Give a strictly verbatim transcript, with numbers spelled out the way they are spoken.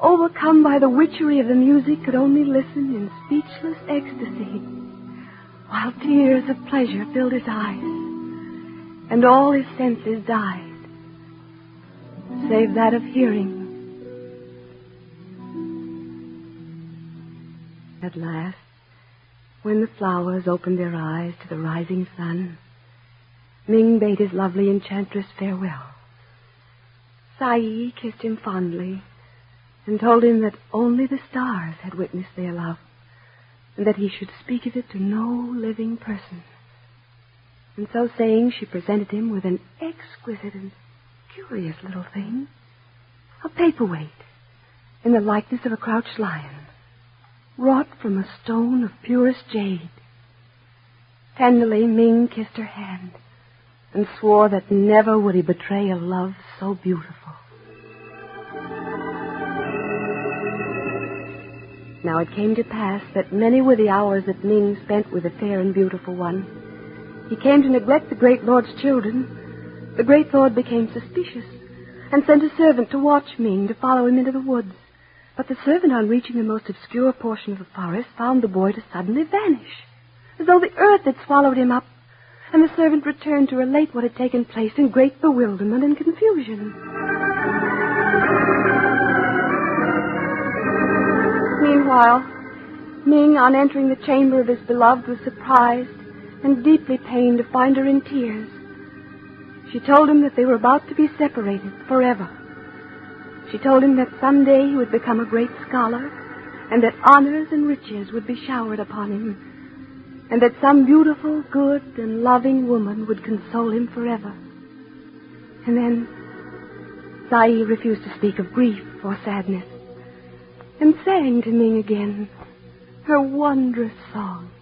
overcome by the witchery of the music, could only listen in speechless ecstasy, while tears of pleasure filled his eyes, and all his senses died, save that of hearing. At last, when the flowers opened their eyes to the rising sun, Ming bade his lovely enchantress farewell. Sai kissed him fondly and told him that only the stars had witnessed their love, and that he should speak of it to no living person. And so saying, she presented him with an exquisite and curious little thing, a paperweight in the likeness of a crouched lion, wrought from a stone of purest jade. Tenderly, Ming kissed her hand and swore that never would he betray a love so beautiful. Now it came to pass that many were the hours that Ming spent with the fair and beautiful one. He came to neglect the great lord's children. The great lord became suspicious and sent a servant to watch Ming, to follow him into the woods. But the servant, on reaching the most obscure portion of the forest, found the boy to suddenly vanish, as though the earth had swallowed him up, and the servant returned to relate what had taken place in great bewilderment and confusion. Meanwhile, Ming, on entering the chamber of his beloved, was surprised and deeply pained to find her in tears. She told him that they were about to be separated forever. She told him that someday he would become a great scholar, and that honors and riches would be showered upon him, and that some beautiful, good, and loving woman would console him forever. And then Sai refused to speak of grief or sadness, and sang to Ming again her wondrous song.